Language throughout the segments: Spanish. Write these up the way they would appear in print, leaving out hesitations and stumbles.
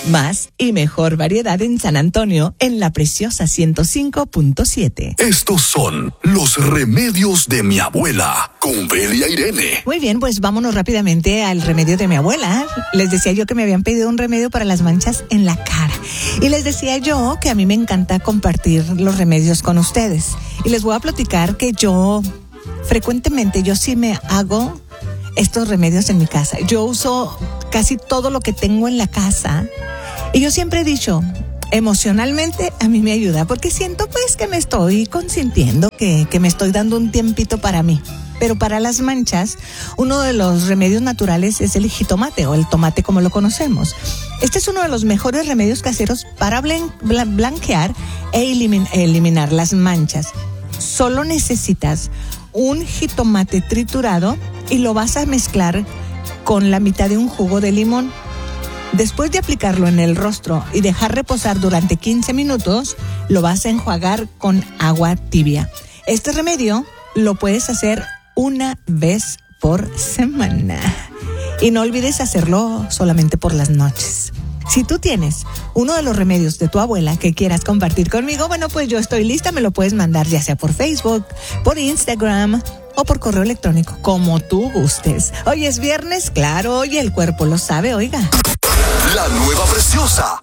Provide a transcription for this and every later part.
Más y mejor variedad en San Antonio, en La Preciosa 105.7. Estos son los remedios de mi abuela, con Belia Irene. Muy bien, pues vámonos rápidamente al remedio de mi abuela. Les decía yo que me habían pedido un remedio para las manchas en la cara. Y les decía yo que a mí me encanta compartir los remedios con ustedes. Y les voy a platicar que yo frecuentemente sí me hago estos remedios en mi casa. Yo uso casi todo lo que tengo en la casa. Y yo siempre he dicho, emocionalmente a mí me ayuda, porque siento pues que me estoy consintiendo, que me estoy dando un tiempito para mí. Pero para las manchas, uno de los remedios naturales es el jitomate o el tomate como lo conocemos. Este es uno de los mejores remedios caseros para blanquear e eliminar las manchas. Solo necesitas un jitomate triturado y lo vas a mezclar con la mitad de un jugo de limón. Después de aplicarlo en el rostro y dejar reposar durante 15 minutos, lo vas a enjuagar con agua tibia. Este remedio lo puedes hacer una vez por semana. Y no olvides hacerlo solamente por las noches. Si tú tienes uno de los remedios de tu abuela que quieras compartir conmigo, bueno, pues yo estoy lista, me lo puedes mandar ya sea por Facebook, por Instagram o por correo electrónico, como tú gustes. Hoy es viernes, claro, y el cuerpo lo sabe, oiga. La nueva Preciosa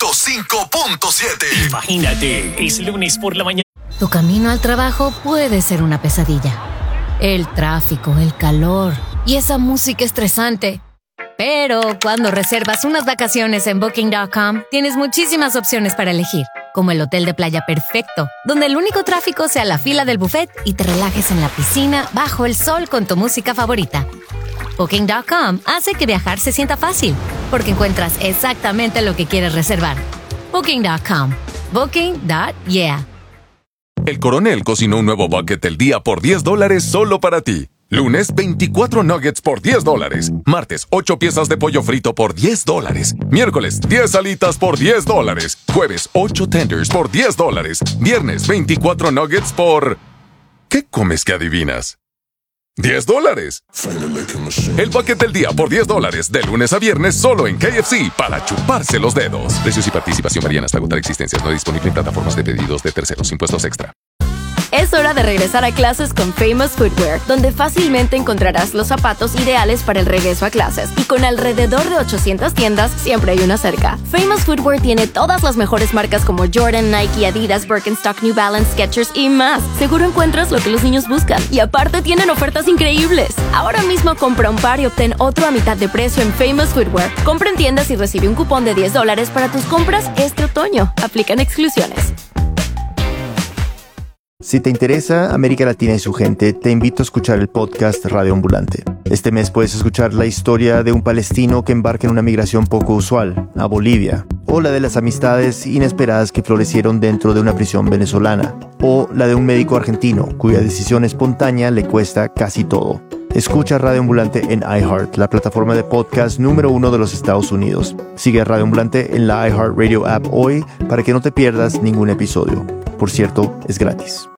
105.7. Imagínate, es lunes por la mañana. Tu camino al trabajo puede ser una pesadilla. El tráfico, el calor y esa música estresante. Pero cuando reservas unas vacaciones en Booking.com, tienes muchísimas opciones para elegir, como el hotel de playa perfecto, donde el único tráfico sea la fila del buffet y te relajes en la piscina bajo el sol con tu música favorita. Booking.com hace que viajar se sienta fácil, porque encuentras exactamente lo que quieres reservar. Booking.com. Booking.yeah. El Coronel cocinó un nuevo bucket del día por $10 solo para ti. Lunes, 24 nuggets por $10. Martes, 8 piezas de pollo frito por $10. Miércoles, 10 alitas por $10. Jueves, 8 tenders por $10. Viernes, 24 nuggets por... ¿Qué comes que adivinas? $10. El bucket del día por $10, de lunes a viernes solo en KFC, para chuparse los dedos. Precios y participación varían hasta agotar existencias. No disponible en plataformas de pedidos de terceros. Impuestos extra. Es hora de regresar a clases con Famous Footwear, donde fácilmente encontrarás los zapatos ideales para el regreso a clases. Y con alrededor de 800 tiendas, siempre hay una cerca. Famous Footwear tiene todas las mejores marcas como Jordan, Nike, Adidas, Birkenstock, New Balance, Skechers y más. Seguro encuentras lo que los niños buscan. Y aparte tienen ofertas increíbles. Ahora mismo compra un par y obtén otro a mitad de precio en Famous Footwear. Compra en tiendas y recibe un cupón de $10 para tus compras este otoño. Aplican exclusiones. Si te interesa América Latina y su gente, te invito a escuchar el podcast Radio Ambulante. Este mes puedes escuchar la historia de un palestino que embarca en una migración poco usual, a Bolivia, o la de las amistades inesperadas que florecieron dentro de una prisión venezolana, o la de un médico argentino cuya decisión espontánea le cuesta casi todo. Escucha Radio Ambulante en iHeart, la plataforma de podcast número 1 de los Estados Unidos. Sigue a Radio Ambulante en la iHeartRadio app hoy para que no te pierdas ningún episodio. Por cierto, es gratis.